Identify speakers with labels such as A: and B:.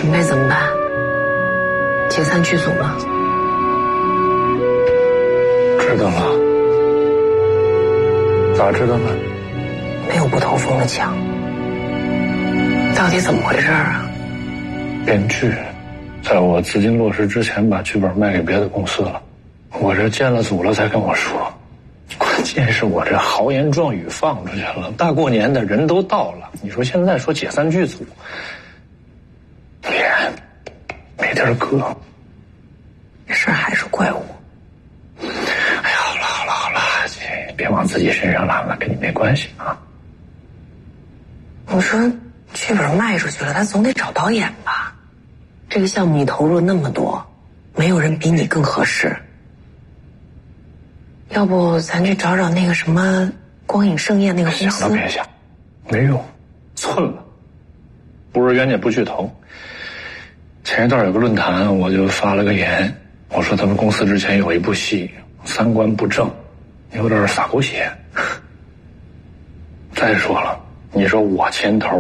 A: 准备怎么办？解散剧组吗？
B: 知道了。咋知道呢？
A: 没有不透风的墙。到底怎么回事啊？
B: 编剧在我资金落实之前把剧本卖给别的公司了，我这建了组了才跟我说。关键是我这豪言壮语放出去了，大过年的人都到了，你说现在说解散剧组，脸没地儿搁。
A: 这事儿还是怪我。
B: 哎呀，好了，别往自己身上揽了，跟你没关系啊。
A: 我说剧本卖出去了，他总得找导演吧？这个项目你投入那么多，没有人比你更合适。要不咱去找找那个什么光影盛宴那个公司？
B: 想都别想，没用，寸了。不是冤家不聚头。前一段有个论坛，我就发了个言，我说他们公司之前有一部戏三观不正，有点撒狗血。再说了，你说我牵头